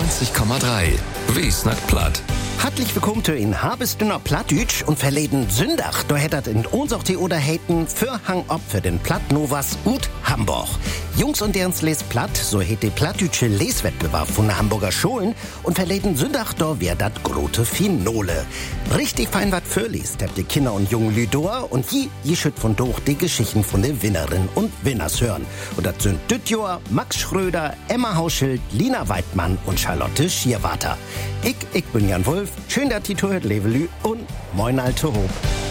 90,3. Wie snackt platt? Hartlich willkommen zu in Habesdünner Plattdütsch und verleden Sündach. Da hättet in unsorti oder hätten für Hang ob für den Plattnovas ut Hamburg. Jungs und derens les Platt, so hätt die Plattdütsche Leswettbewerb von der Hamburger Schulen und verleden Sündach da wär dat grote Finole. Richtig fein wat für liest, habt die Kinder und jungen Lüdor und je schütt von durch die Geschichten von den Winnerinnen und Winners hören. Und dat sind Dütjor, Max Schröder, Emma Hauschild, Lina Weidmann und Charlotte Schierwater. Ich bin Jan Wolf. Schön, dass die Tour hört, Levelü und moin alte Hob.